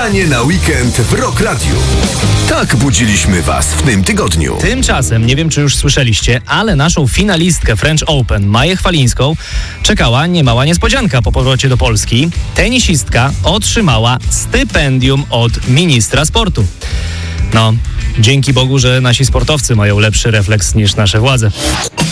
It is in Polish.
Granie na weekend w Rock Radio. Tak budziliśmy Was w tym tygodniu. Tymczasem, nie wiem czy już słyszeliście, ale naszą finalistkę French Open, Maję Chwalińską, czekała niemała niespodzianka po powrocie do Polski. Tenisistka otrzymała stypendium od ministra sportu. No, dzięki Bogu, że nasi sportowcy mają lepszy refleks niż nasze władze.